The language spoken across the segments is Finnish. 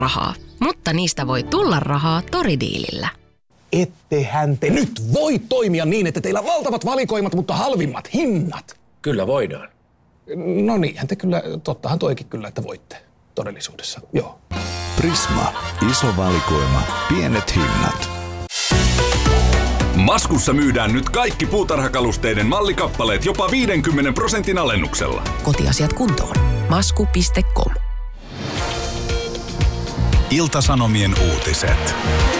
rahaa, mutta niistä voi tulla rahaa Tori-diilillä. Ettehän te nyt voi toimia niin, että teillä on valtavat valikoimat, mutta halvimmat hinnat. Kyllä voidaan. No niinhän te kyllä, tottahan toikin kyllä, että voitte todellisuudessa, joo. Prisma. Iso valikoima. Pienet hinnat. Maskussa myydään nyt kaikki puutarhakalusteiden mallikappaleet jopa 50% alennuksella. Kotiasiat kuntoon. Masku.com. Ilta-Sanomien uutiset.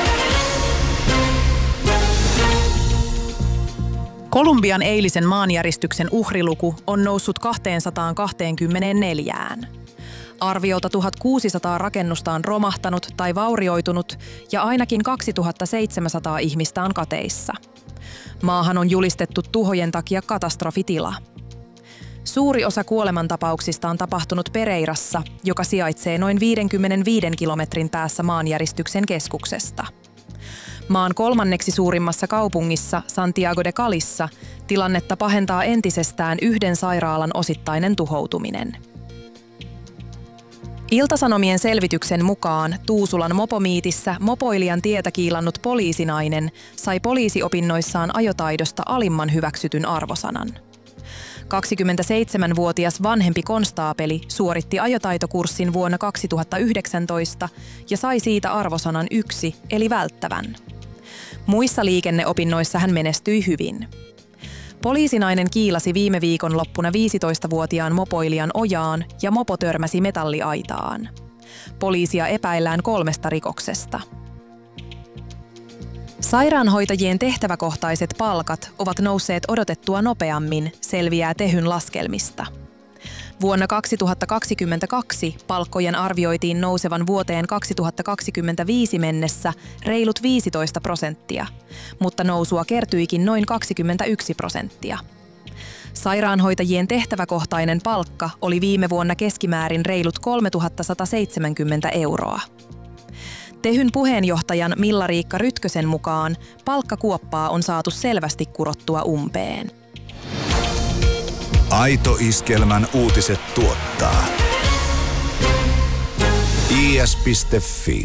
Kolumbian eilisen maanjäristyksen uhriluku on noussut 224. Arviolta 1600 rakennusta on romahtanut tai vaurioitunut ja ainakin 2700 ihmistä on kateissa. Maahan on julistettu tuhojen takia katastrofitila. Suuri osa kuolemantapauksista on tapahtunut Pereirassa, joka sijaitsee noin 55 kilometrin päässä maanjäristyksen keskuksesta. Maan kolmanneksi suurimmassa kaupungissa Santiago de Calissa tilannetta pahentaa entisestään yhden sairaalan osittainen tuhoutuminen. Ilta-Sanomien selvityksen mukaan Tuusulan mopomiitissä mopoilijan tietä kiilannut poliisinainen sai poliisiopinnoissaan ajotaidosta alimman hyväksytyn arvosanan. 27-vuotias vanhempi konstaapeli suoritti ajotaitokurssin vuonna 2019 ja sai siitä arvosanan 1 eli välttävän. Muissa liikenneopinnoissa hän menestyi hyvin. Poliisinainen kiilasi viime viikonloppuna 15-vuotiaan mopoilijan ojaan ja mopo törmäsi metalliaitaan. Poliisia epäillään 3 rikoksesta. Sairaanhoitajien tehtäväkohtaiset palkat ovat nousseet odotettua nopeammin, selviää Tehyn laskelmista. Vuonna 2022 palkkojen arvioitiin nousevan vuoteen 2025 mennessä reilut 15%, mutta nousua kertyikin noin 21%. Sairaanhoitajien tehtäväkohtainen palkka oli viime vuonna keskimäärin reilut 3170 €. Tehyn puheenjohtajan Milla-Riikka Rytkösen mukaan palkkakuoppaa on saatu selvästi kurottua umpeen. Aito Iskelmän uutiset tuottaa is.fi.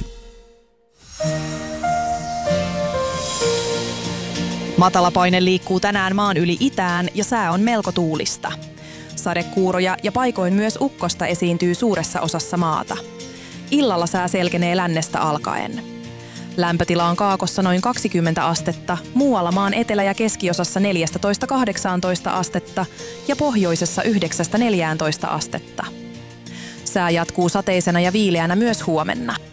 Matalapaine liikkuu tänään maan yli itään ja sää on melko tuulista. Sadekuuroja ja paikoin myös ukkosta esiintyy suuressa osassa maata. Illalla sää selkenee lännestä alkaen. Lämpötila on Kaakossa noin 20 astetta, muualla maan etelä- ja keskiosassa 14–18 astetta ja pohjoisessa 9–14 astetta. Sää jatkuu sateisena ja viileänä myös huomenna.